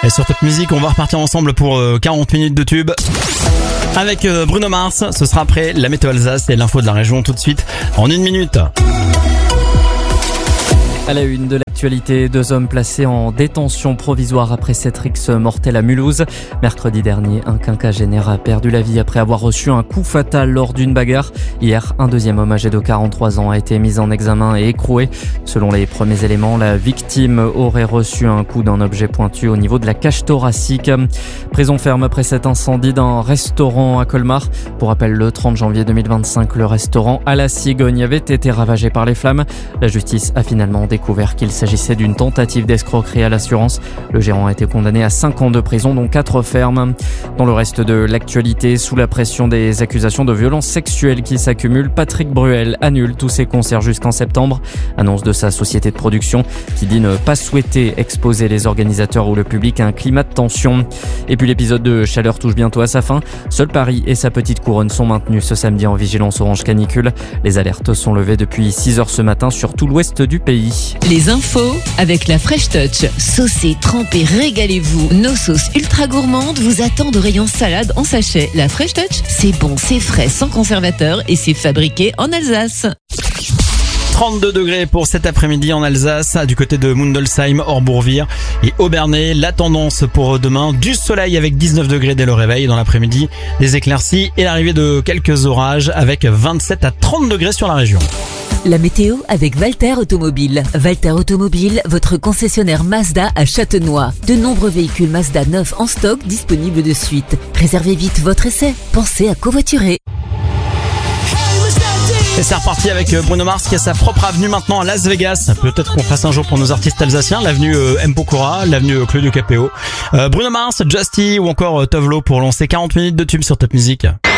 Et sur Top Music, on va repartir ensemble pour 40 minutes de tube. Avec Bruno Mars, ce sera après la météo Alsace et l'info de la région tout de suite en 1 minute. À la une de l'actualité, 2 hommes placés en détention provisoire après cette rixe mortelle à Mulhouse. Mercredi dernier, un quinquagénaire a perdu la vie après avoir reçu un coup fatal lors d'une bagarre. Hier, un deuxième homme âgé de 43 ans a été mis en examen et écroué. Selon les premiers éléments, la victime aurait reçu un coup d'un objet pointu au niveau de la cage thoracique. Prison ferme après cet incendie d'un restaurant à Colmar. Pour rappel, le 30 janvier 2025, le restaurant à la Cigogne avait été ravagé par les flammes. La justice a finalement découvert qu'il s'agissait d'une tentative d'escroquerie à l'assurance. Le gérant a été condamné à 5 ans de prison, dont 4 fermes. Dans le reste de l'actualité, sous la pression des accusations de violences sexuelles qui s'accumulent, Patrick Bruel annule tous ses concerts jusqu'en septembre. Annonce de sa société de production qui dit ne pas souhaiter exposer les organisateurs ou le public à un climat de tension. Et puis l'épisode de chaleur touche bientôt à sa fin. Seul Paris et sa petite couronne sont maintenus ce samedi en vigilance orange canicule. Les alertes sont levées depuis 6h ce matin sur tout l'ouest du pays. Les infos avec la Fresh Touch. Saucez, trempez, régalez-vous. Nos sauces ultra gourmandes vous attendent au rayon salade en sachet. La Fresh Touch, c'est bon, c'est frais, sans conservateur et c'est fabriqué en Alsace. 32 degrés pour cet après-midi en Alsace, du côté de Mundelsheim, Orbourvire et Obernai. La tendance pour demain, du soleil avec 19 degrés dès le réveil. Dans l'après-midi, des éclaircies et l'arrivée de quelques orages avec 27 à 30 degrés sur la région. La météo avec Walter Automobile. Walter Automobile, votre concessionnaire Mazda à Châtenois. De nombreux véhicules Mazda neufs en stock disponibles de suite. Réservez vite votre essai. Pensez à covoiturer. Et c'est reparti avec Bruno Mars qui a sa propre avenue maintenant à Las Vegas. Peut-être qu'on fasse un jour pour nos artistes alsaciens. L'avenue M. Pokora, l'avenue Claudio Capéo. Bruno Mars, Justy ou encore Tovlo pour lancer 40 minutes de tube sur Top Music.